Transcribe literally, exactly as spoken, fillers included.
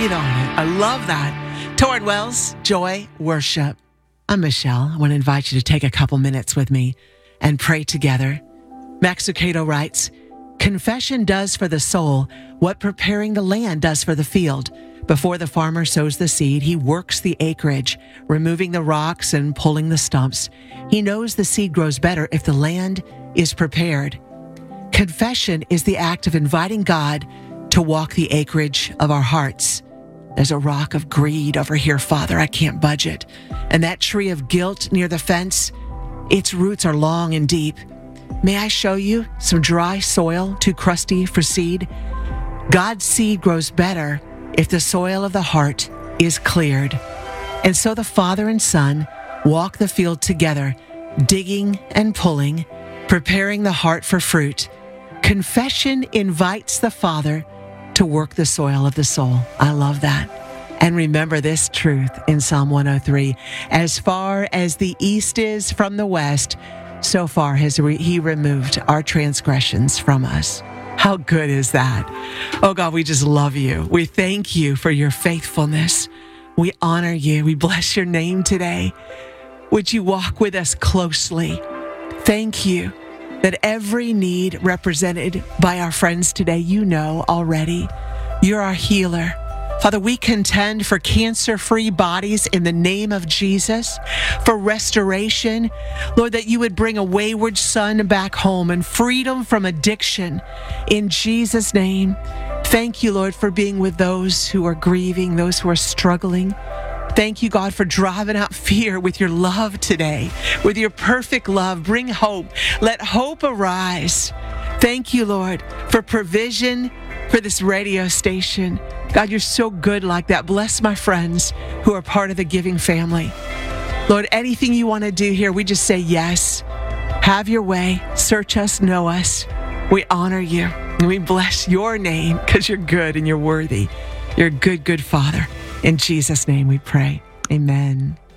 breathe on it. I love that. Torrin Wells, Joy, Worship. I'm Michelle. I want to invite you to take a couple minutes with me and pray together. Max Lucado writes, confession does for the soul what preparing the land does for the field. Before the farmer sows the seed, he works the acreage, removing the rocks and pulling the stumps. He knows the seed grows better if the land is prepared. Confession is the act of inviting God to walk the acreage of our hearts. There's a rock of greed over here, Father. I can't budge it. And that tree of guilt near the fence, its roots are long and deep. May I show you some dry soil too crusty for seed? God's seed grows better if the soil of the heart is cleared. And so the Father and Son walk the field together, digging and pulling, preparing the heart for fruit. Confession invites the Father to work the soil of the soul. I love that. And remember this truth in Psalm one oh three. As far as the east is from the west, so far has re- he removed our transgressions from us. How good is that? Oh God, we just love you. We thank you for your faithfulness. We honor you. We bless your name today. Would you walk with us closely? Thank you that every need represented by our friends today, you know already. You're our healer. Father, we contend for cancer-free bodies in the name of Jesus, for restoration. Lord, that you would bring a wayward son back home and freedom from addiction in Jesus' name. Thank you, Lord, for being with those who are grieving, those who are struggling. Thank you, God, for driving out fear with your love today, with your perfect love. Bring hope. Let hope arise. Thank you, Lord, for provision for this radio station. God, you're so good like that. Bless my friends who are part of the giving family. Lord, anything you want to do here, we just say yes. Have your way. Search us, know us. We honor you. And we bless your name because you're good and you're worthy. You're a good, good Father. In Jesus' name we pray. Amen.